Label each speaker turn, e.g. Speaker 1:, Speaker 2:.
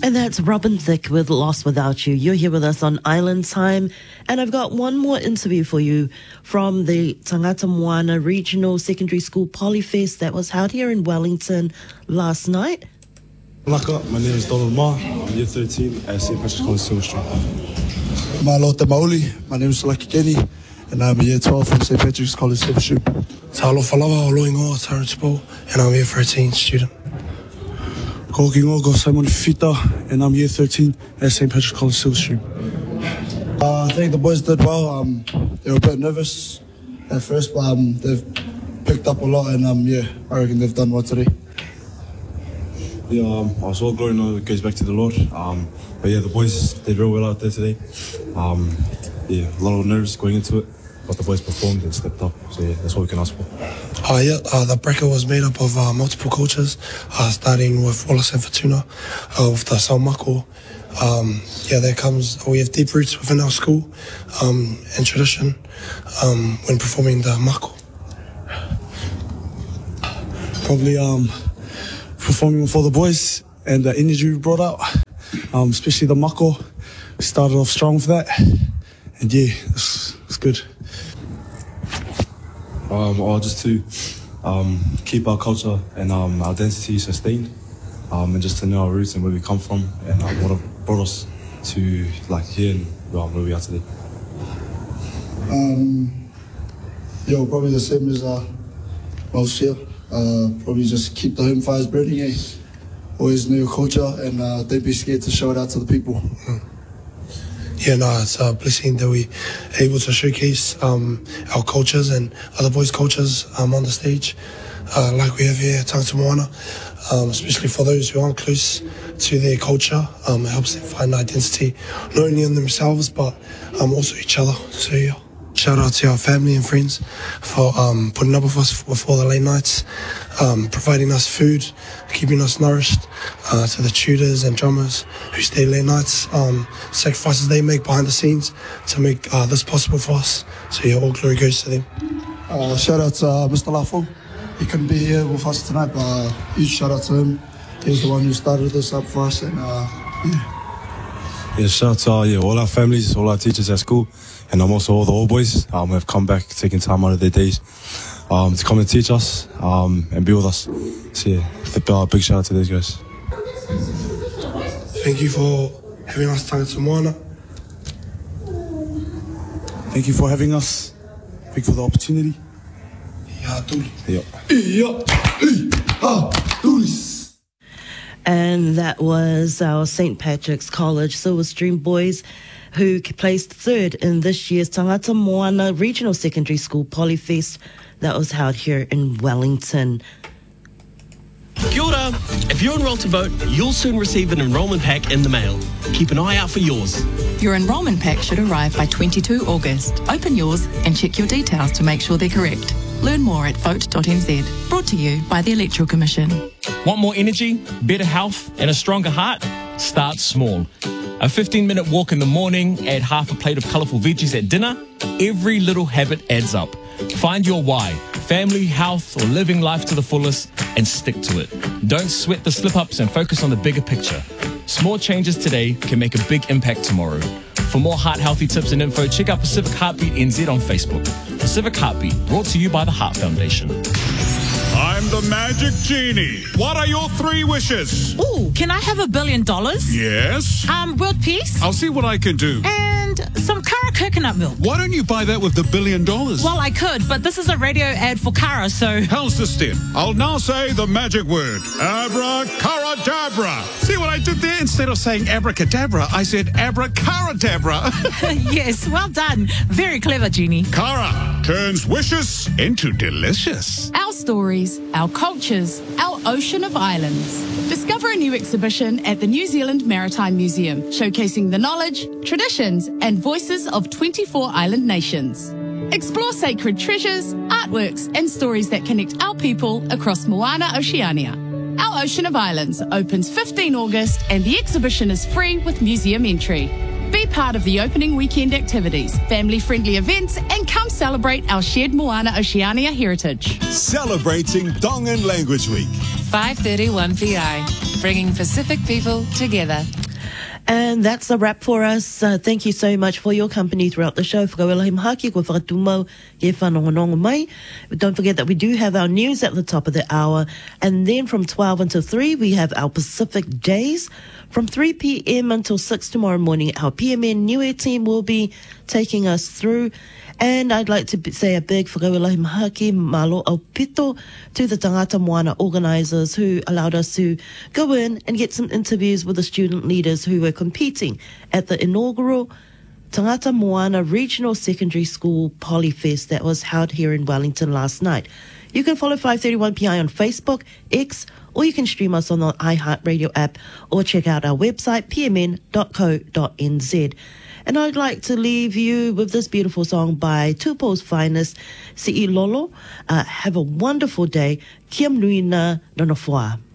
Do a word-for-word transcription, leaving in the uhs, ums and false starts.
Speaker 1: And that's Robin Thicke with Lost Without You. You're here with us on Island Time. And I've got one more interview for you from the Tangata Moana Regional Secondary School Polyfest that was held here in Wellington last night.
Speaker 2: Laka, my name is Donald Ma. I'm year thirteen at Saint Patrick's College, Silver Street.
Speaker 3: Malo Te Maoli, my name is Salaki Kenny, and I'm year twelve from Saint Patrick's College, Silver Street.
Speaker 4: Talo Falawa, Oloingoa, Terrence Paul, and I'm year thirteen student.
Speaker 3: Ko Kingogo, Simon Fita, and I'm year thirteen at Saint Patrick's College, Silver Street. Uh, I think the boys did well. Um, they were a bit nervous at first, but um, they've picked up a lot, and um, yeah, I reckon they've done well today.
Speaker 2: Yeah, um, I was all glory and all goes back to the Lord. Um, but yeah, the boys did real well out there today. Um, yeah, a lot of nerves going into it, but the boys performed and stepped up. So yeah, that's what we can ask for.
Speaker 4: Uh, yeah, uh, the breaker was made up of uh, multiple cultures, uh, starting with Wallace and Fortuna, uh, with the Saumako. Um, yeah, there comes, we have deep roots within our school um, and tradition um, when performing the mako.
Speaker 3: Probably um, performing with all the boys and the energy we brought out, um, especially the mako. We started off strong for that, and yeah, it's, it's good.
Speaker 2: Um, or just to um, keep our culture and um, identity sustained, um, and just to know our roots and where we come from and um, what have brought us to like here and well, where we are today.
Speaker 3: Um, yo, probably the same as uh, most here. Uh, probably just keep the home fires burning, eh? Always know your culture and uh, don't be scared to show it out to the people.
Speaker 4: Mm. Yeah, no, it's a blessing that we're able to showcase um, our cultures and other boys' cultures um, on the stage, uh, like we have here at Tangata Moana, um, especially for those who aren't close to their culture. Um, it helps them find identity, not only in themselves, but um, also each other. So, yeah. Shout out to our family and friends for um, putting up with us with all the late nights, um, providing us food, keeping us nourished, uh, to the tutors and drummers who stay late nights, um, sacrifices they make behind the scenes to make uh, this possible for us. So yeah, all glory goes to them.
Speaker 3: Uh, shout out to uh, Mister Lafo. He couldn't be here with us tonight, but uh, huge shout out to him. He was the one who started this up for us, and uh, yeah.
Speaker 2: Yeah, shout out to uh, yeah, all our families, all our teachers at school. And um, also all the old boys um, who have come back, taking time out of their days um, to come and teach us um, and be with us. So yeah, a uh, big shout out to those guys.
Speaker 4: Thank you for having us, Tangata Moana.
Speaker 3: Thank you for having us. Thank you for the opportunity.
Speaker 1: And that was our Saint Patrick's College Silverstream boys, who placed third in this year's Tangata Moana Regional Secondary School Polyfest that was held here in Wellington.
Speaker 5: Kia ora. If you're enrolled to vote, you'll soon receive an enrolment pack in the mail. Keep an eye out for yours.
Speaker 6: Your enrolment pack should arrive by the twenty-second of August. Open yours and check your details to make sure they're correct. Learn more at vote dot n z. Brought to you by the Electoral Commission.
Speaker 7: Want more energy, better health, and a stronger heart? Start small. A fifteen minute walk in the morning, add half a plate of colourful veggies at dinner. Every little habit adds up. Find your why, family, health, or living life to the fullest, and stick to it. Don't sweat the slip-ups and focus on the bigger picture. Small changes today can make a big impact tomorrow. For more heart-healthy tips and info, check out Pacific Heartbeat N Z on Facebook. Pacific Heartbeat, brought to you by the Heart Foundation.
Speaker 8: I'm the Magic Genie. What are your three wishes?
Speaker 9: Ooh, can I have a billion dollars?
Speaker 8: Yes.
Speaker 9: Um, world peace?
Speaker 8: I'll see what I can do.
Speaker 9: And some Kara coconut milk.
Speaker 8: Why don't you buy that with the billion dollars?
Speaker 9: Well, I could, but this is a radio ad for Kara, so...
Speaker 8: How's this then? I'll now say the magic word. Abracadabra. See what I did there? Instead of saying abracadabra, I said abracadabra.
Speaker 9: Yes, well done. Very clever, Genie.
Speaker 8: Kara turns wishes into delicious.
Speaker 10: Our stories, our cultures, our ocean of islands. Discover a new exhibition at the New Zealand Maritime Museum, showcasing the knowledge, traditions, and voices of twenty-four island nations. Explore sacred treasures, artworks, and stories that connect our people across Moana Oceania. Our Ocean of Islands opens the fifteenth of August, and the exhibition is free with museum entry. Be part of the opening weekend activities, family-friendly events, and come celebrate our shared Moana Oceania heritage.
Speaker 11: Celebrating Tongan Language Week.
Speaker 12: five thirty-one P I, bringing Pacific people together.
Speaker 1: And that's a wrap for us. Uh, thank you so much for your company throughout the show. Whakawela haki, kua whakatumau, he whanongonongo mai. But don't forget that we do have our news at the top of the hour. And then from twelve until three, we have our Pacific Days. From three p.m. until six tomorrow morning, our P M N Niue team will be taking us through. And I'd like to say a big whakawela haki, malo au pito, to the Tangata Moana organisers who allowed us to go in and get some interviews with the student leaders who were competing at the inaugural Tangata Moana Regional Secondary School Polyfest that was held here in Wellington last night. You can follow five thirty-one P I on Facebook, X, or you can stream us on the iHeartRadio app or check out our website, p m n dot co dot n z. And I'd like to leave you with this beautiful song by Tupou's finest, Si'i Lolo. Uh, have a wonderful day. Kia mnuina nonofua.